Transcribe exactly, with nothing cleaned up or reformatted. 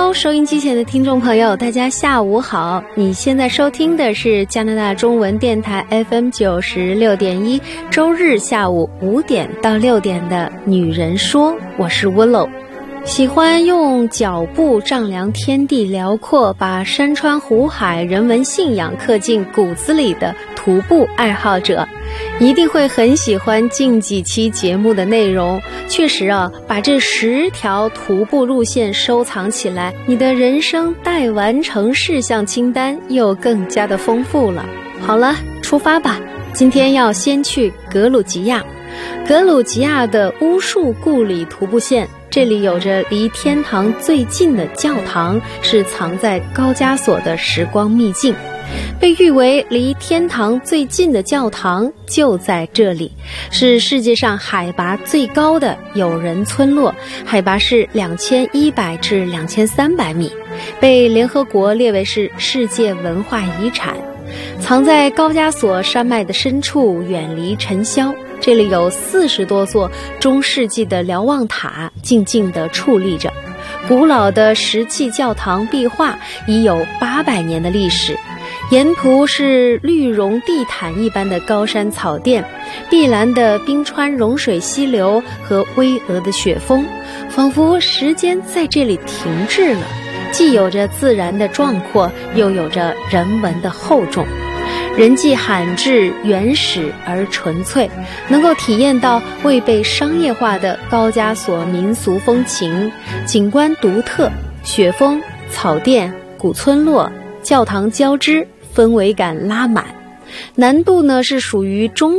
Hello， 收音机前的听众朋友，大家下午好！你现在收听的是加拿大中文电台 F M 九十六点一，周日下午五点到六点的《女人说》，我是 Willow。喜欢用脚步丈量天地辽阔，把山川湖海、人文信仰刻进骨子里的徒步爱好者，一定会很喜欢近几期节目的内容。确实啊，把这十条徒步路线收藏起来，你的人生待完成事项清单又更加的丰富了。好了，出发吧！今天要先去格鲁吉亚，格鲁吉亚的乌树故里徒步线。这里有着离天堂最近的教堂，是藏在高加索的时光秘境。被誉为离天堂最近的教堂就在这里，是世界上海拔最高的友人村落，海拔是两千一百至两千三百米，被联合国列为是世界文化遗产。藏在高加索山脉的深处，远离尘嚣。这里有四十多座中世纪的瞭望塔静静地矗立着，古老的石砌教堂壁画已有八百年的历史，沿途是绿绒地毯一般的高山草甸，碧蓝的冰川融水溪流和巍峨的雪峰，仿佛时间在这里停滞了，既有着自然的壮阔，又有着人文的厚重。人迹罕至，原始而纯粹，能够体验到未被商业化的高加索民俗风情，景观独特，雪峰、草甸、古村落、教堂交织，氛围感拉满。南部呢是属于中